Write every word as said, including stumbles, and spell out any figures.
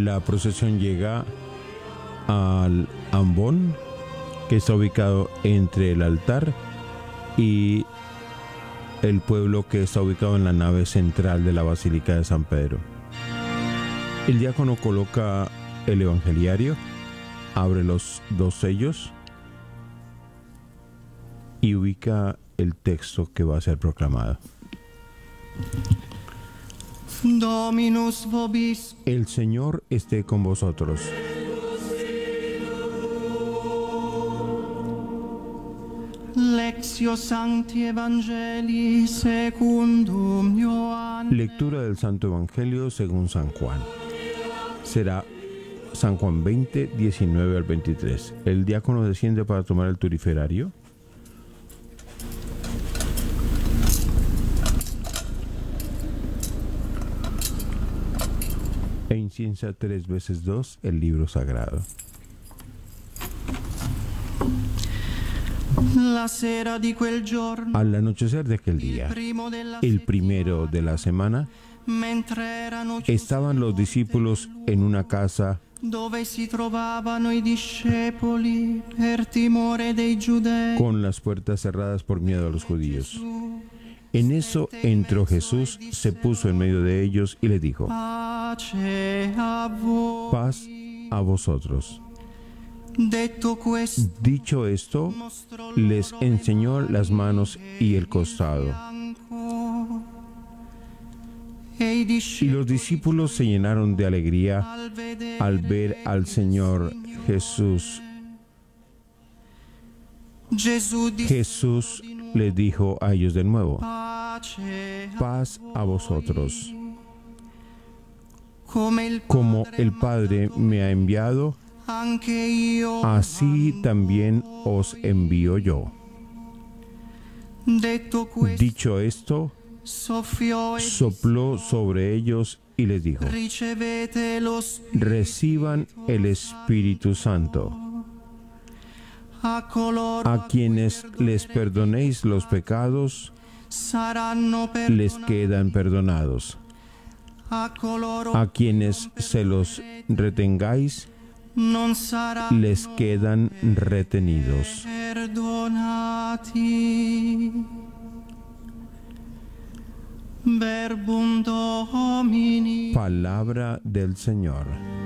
La procesión llega al ambón, que está ubicado entre el altar y el pueblo, que está ubicado en la nave central de la Basílica de San Pedro. El diácono coloca el evangeliario, abre los dos sellos y ubica el texto que va a ser proclamado. Dominus vobis. El Señor esté con vosotros. Lectio Sancti Evangelii secundum Ioannem. Lectura del Santo Evangelio según San Juan. Será San Juan veinte, diecinueve al veintitrés. El diácono desciende para tomar el turiferario. E inciensa tres veces dos el libro sagrado. La sera di quel giorno, Al anochecer de aquel día, el primero de la semana, mentre erano chiusi estaban los discípulos en una casa dove si trovavano i discepoli per timore dei giudei. con las puertas cerradas por miedo a los judíos. En eso entró Jesús, se puso en medio de ellos y les dijo: Pace a voi. paz a vosotros. Detto questo, Dicho esto, les enseñó las manos y el costado. e i Y discepoli los discípulos se llenaron de alegría al vedere al ver al Señor Jesús. Gesù disse Jesús les dijo a ellos de nuevo: pace a paz a vosotros. come il Como Padre el Padre me ha enviado, anche io así también os envío yo. detto questo Dicho esto, soffiò e sopló sobre ellos y les dijo: ricevete lo Spirito. reciban el Espíritu Santo. A coloro A quienes les perdonéis los pecados, saranno les perdonati. quedan perdonados. A coloro A quienes se los retengáis, non saranno les quedan retenidos. perdonati. Verbum Domini. Palabra del Señor.